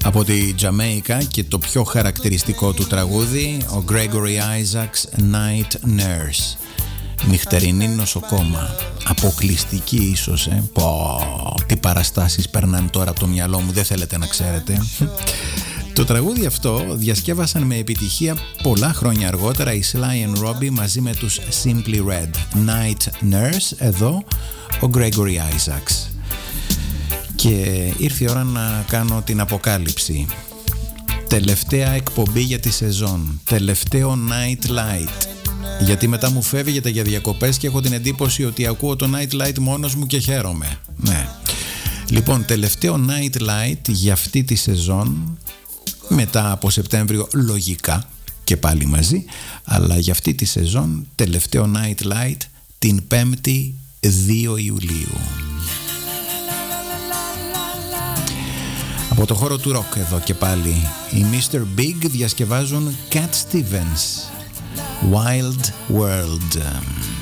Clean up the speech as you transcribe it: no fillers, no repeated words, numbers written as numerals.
Από τη Τζαμέικα και το πιο χαρακτηριστικό του τραγούδι, ο Gregory Isaacs, Night Nurse, νυχτερινή νοσοκόμα. Αποκλειστική ίσως, τι παραστάσεις περνάνε τώρα από το μυαλό μου, δεν θέλετε να ξέρετε. Το τραγούδι αυτό διασκεύασαν με επιτυχία πολλά χρόνια αργότερα οι Sly and Robbie μαζί με τους Simply Red. Night Nurse, εδώ ο Gregory Isaacs. Και ήρθε η ώρα να κάνω την αποκάλυψη. Τελευταία εκπομπή για τη σεζόν. Τελευταίο Night Light. Γιατί μετά μου φεύγετε για διακοπές και έχω την εντύπωση ότι ακούω το Night Light μόνος μου και χαίρομαι. Ναι. Λοιπόν, τελευταίο Night Light για αυτή τη σεζόν. Μετά από Σεπτέμβριο λογικά και πάλι μαζί. Αλλά για αυτή τη σεζόν τελευταίο Night Light την 5η 2 Ιουλίου. Από το χώρο του rock εδώ και πάλι οι Mr. Big διασκευάζουν Cat Stevens, Wild World.